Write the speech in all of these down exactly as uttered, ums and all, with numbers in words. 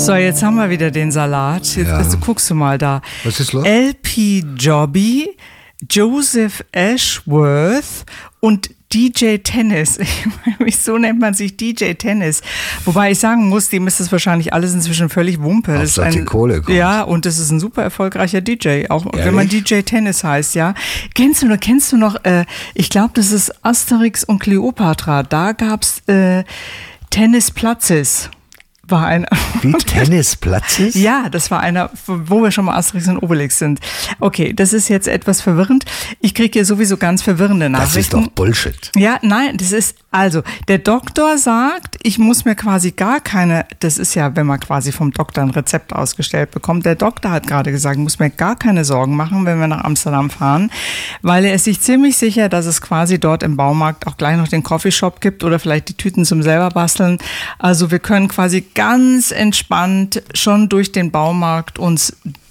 So, jetzt haben wir wieder den Salat. Jetzt, Ja. jetzt guckst du mal da. Was ist los? L P Jobby, Joseph Ashworth und D J Tennis. Wieso nennt man sich D J Tennis? Wobei ich sagen muss, dem ist das wahrscheinlich alles inzwischen völlig Wumpe. Das ist Hauptsache die ein, Kohle kommt. ja, und das ist ein super erfolgreicher D J, auch Ehrlich? wenn man D J Tennis heißt, ja. Kennst du noch, kennst du noch, äh, ich glaube, das ist Asterix und Kleopatra, da gab's äh, Tennisplatzes. War ein Wie Tennisplatzes? Ja, das war einer, wo wir schon mal Asterix und Obelix sind. Okay, das ist jetzt etwas verwirrend. Ich kriege hier sowieso ganz verwirrende Nachrichten. Das ist doch Bullshit. Ja, nein, das ist, also, der Doktor sagt, ich muss mir quasi gar keine, das ist ja, wenn man quasi vom Doktor ein Rezept ausgestellt bekommt, der Doktor hat gerade gesagt, ich muss mir gar keine Sorgen machen, wenn wir nach Amsterdam fahren, weil er ist sich ziemlich sicher, dass es quasi dort im Baumarkt auch gleich noch den Coffeeshop gibt oder vielleicht die Tüten zum selber basteln. Also wir können quasi ganz entspannt schon durch den Baumarkt uns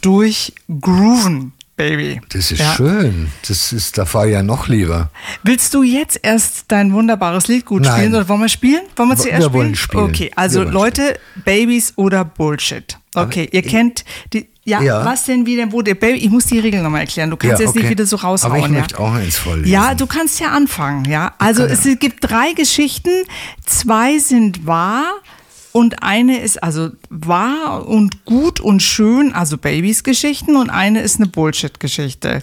durchgrooven, Baby. Das ist Ja. schön. Das ist, da fahre ich ja noch lieber. Willst du jetzt erst dein wunderbares Lied gut Nein. spielen oder wollen wir spielen? Wollen wir Wir zuerst spielen? wollen spielen. Okay, also Wir wollen Leute, Babys oder Bullshit. Okay, Aber ihr ich- kennt die, ja, Ja. was denn wieder, wo der Baby, ich muss die Regeln nochmal erklären, du kannst Ja, jetzt nicht okay. wieder so raushauen. Aber ich ja. möchte auch eins vorlesen. Ja, du kannst ja anfangen, ja. Also Okay. es gibt drei Geschichten, zwei sind wahr und eine ist also wahr und gut und schön, also Babys Geschichten und eine ist eine Bullshit-Geschichte.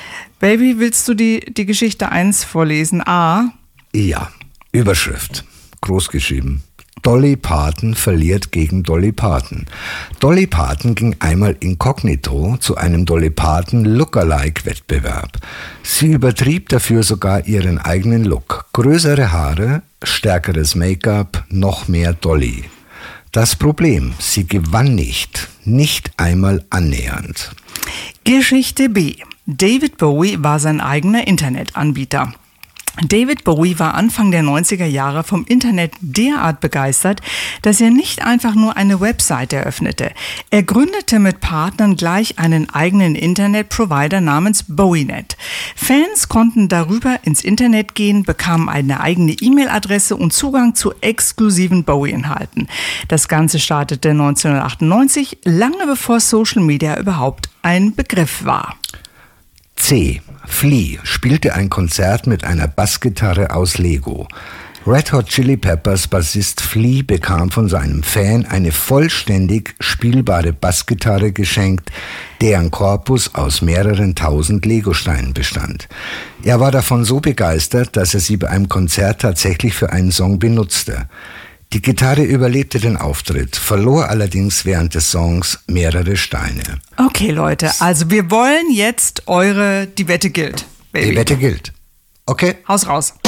Baby, willst du die, die Geschichte eins vorlesen? A. Ja, Überschrift, groß geschrieben. Dolly Parton verliert gegen Dolly Parton. Dolly Parton ging einmal inkognito zu einem Dolly Parton Lookalike-Wettbewerb. Sie übertrieb dafür sogar ihren eigenen Look. Größere Haare, stärkeres Make-up, noch mehr Dolly. Das Problem, sie gewann nicht, nicht einmal annähernd. Geschichte B. David Bowie war sein eigener Internetanbieter. David Bowie war Anfang der neunziger Jahre vom Internet derart begeistert, dass er nicht einfach nur eine Website eröffnete. Er gründete mit Partnern gleich einen eigenen Internetprovider namens BowieNet. Fans konnten darüber ins Internet gehen, bekamen eine eigene E-Mail-Adresse und Zugang zu exklusiven Bowie-Inhalten. Das Ganze startete neunzehnhundertachtundneunzig, lange bevor Social Media überhaupt ein Begriff war. C. Flea spielte ein Konzert mit einer Bassgitarre aus Lego. Red Hot Chili Peppers Bassist Flea bekam von seinem Fan eine vollständig spielbare Bassgitarre geschenkt, deren Korpus aus mehreren tausend Legosteinen bestand. Er war davon so begeistert, dass er sie bei einem Konzert tatsächlich für einen Song benutzte. Die Gitarre überlebte den Auftritt, verlor allerdings während des Songs mehrere Steine. Okay, Leute, also wir wollen jetzt eure, die Wette gilt. Baby. Die Wette gilt. Okay? Haus raus.